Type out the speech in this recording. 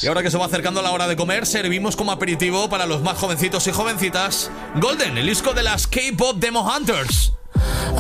Y ahora que se va acercando la hora de comer, servimos como aperitivo para los más jovencitos y jovencitas Golden, el disco de las K-Pop Demo Hunters.